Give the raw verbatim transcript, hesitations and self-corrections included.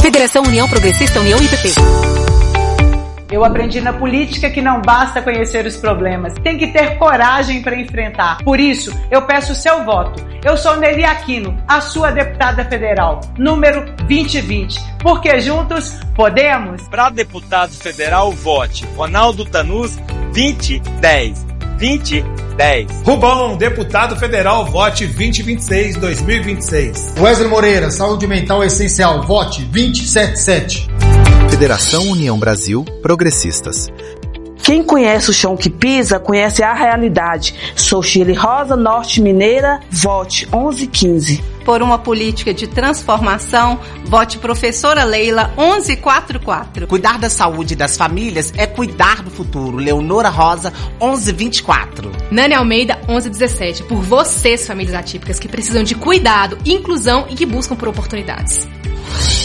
Federação União Progressista União I P P. Eu aprendi na política que não basta conhecer os problemas, tem que ter coragem para enfrentar. Por isso, eu peço o seu voto. Eu sou Nelly Aquino, a sua deputada federal, número vinte vinte, porque juntos podemos. Para deputado federal, vote Ronaldo Tanus vinte dez. vinte dez. Rubão, deputado federal, vote vinte vinte e seis, dois mil e vinte e seis. Wesley Moreira, saúde mental essencial, vote vinte setenta e sete. Federação União Brasil Progressistas. Quem conhece o chão que pisa, conhece a realidade. Sou Chile Rosa, Norte Mineira, vote onze quinze. Por uma política de transformação, vote professora Leila onze quarenta e quatro. Cuidar da saúde das famílias é cuidar do futuro. Leonora Rosa, onze vinte e quatro. Nani Almeida, onze dezessete. Por vocês, famílias atípicas, que precisam de cuidado, inclusão e que buscam por oportunidades.